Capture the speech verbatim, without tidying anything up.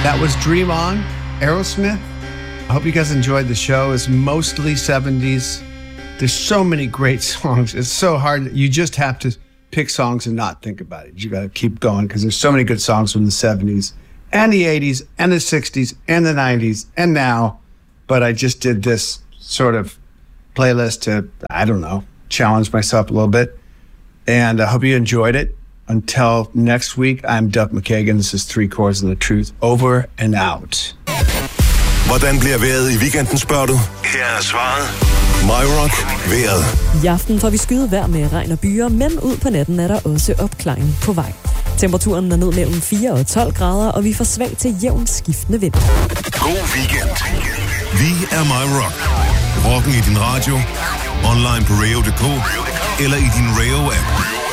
That was Dream On, Aerosmith. I hope you guys enjoyed the show. It's mostly seventies. There's so many great songs. It's so hard. You just have to pick songs and not think about it. You got to keep going because there's so many good songs from the seventies and the eighties and the sixties and the nineties and now. But I just did this sort of playlist to, I don't know, challenge myself a little bit. And I hope you enjoyed it. Until next week, I'm Duff McKagan. This is Three Chords and the Truth. Over and out. Hvordan bliver vejret i weekenden, spørger du? Her er svaret. MyRock vejret. I aften får vi skyde vejr med regn og byer, men ud på natten er der også opklaring på vej. Temperaturen er ned mellem fire og tolv grader, og vi får svag til jævn skiftende vind. God weekend. Vi er MyRock. Rocken i din radio, online på radio punktum d k eller i din Radio-app.